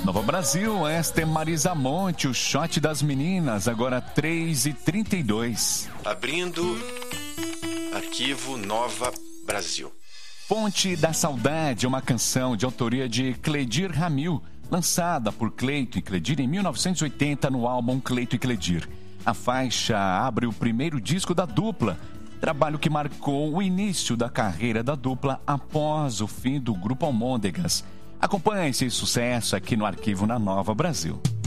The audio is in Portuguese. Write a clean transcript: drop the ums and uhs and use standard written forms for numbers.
Nova Brasil, esta é Marisa Monte, o shot das meninas, agora 3h32. Abrindo arquivo Nova Brasil. Ponte da Saudade é uma canção de autoria de Cledir Ramil, lançada por Cleito e Cledir em 1980 no álbum Cleito e Cledir. A faixa abre o primeiro disco da dupla, trabalho que marcou o início da carreira da dupla após o fim do Grupo Almôndegas. Acompanhe esse sucesso aqui no Arquivo na Nova Brasil.